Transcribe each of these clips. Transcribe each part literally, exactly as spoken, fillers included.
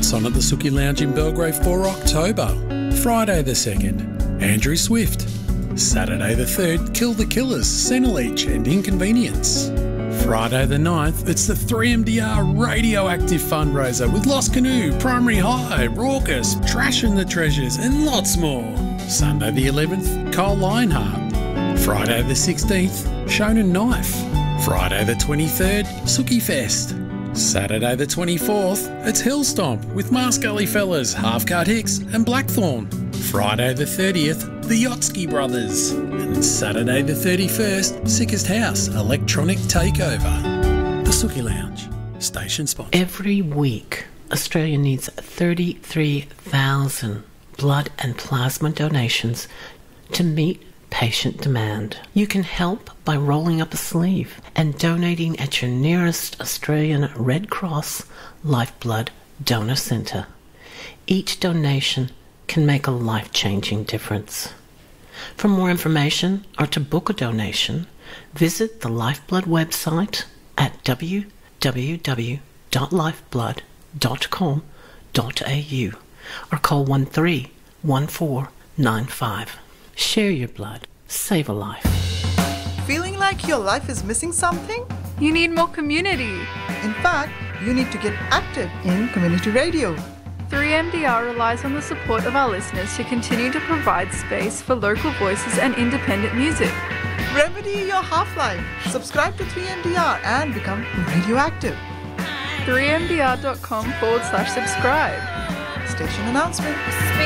Dance On at the Sookie Lounge in Belgrave for October. Friday the second, Andrew Swift. Saturday the third, Kill the Killers, Centreleach and Inconvenience. Friday the ninth, it's the three M D R Radioactive fundraiser with Lost Canoe, Primary High, Raucous, Trash and the Treasures and lots more. Sunday the eleventh, Cole Lionheart. Friday the sixteenth, Shonen Knife. Friday the twenty-third, Sookie Fest. Saturday the twenty-fourth, it's Hillstomp with Mars Gully Fellas, Half Cut Hicks and Blackthorn. Friday the thirtieth, the Yotsky Brothers. And Saturday the thirty-first, Sickest House, Electronic Takeover. The Sookie Lounge, station sponsor. Every week, Australia needs thirty-three thousand blood and plasma donations to meet patient demand. You can help by rolling up a sleeve and donating at your nearest Australian Red Cross Lifeblood Donor Centre. Each donation can make a life-changing difference. For more information or to book a donation, visit the Lifeblood website at w w w dot lifeblood dot com dot a u or call one three one four nine five. Share your blood. Save a life. Feeling like your life is missing something? You need more community. In fact, you need to get active in community radio. three M D R relies on the support of our listeners to continue to provide space for local voices and independent music. Remedy your half-life. Subscribe to three M D R and become radioactive. three m d r dot com forward slash subscribe. Station announcement.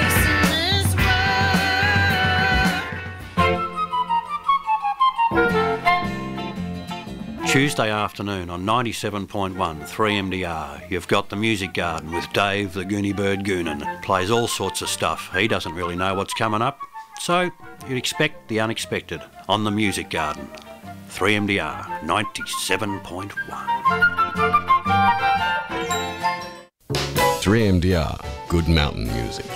Tuesday afternoon on ninety-seven point one three M D R, you've got the Music Garden with Dave the Goonie Bird Goonan. Plays all sorts of stuff. He doesn't really know what's coming up, so you'd expect the unexpected on the Music Garden. three M D R ninety-seven point one. three M D R, good mountain music.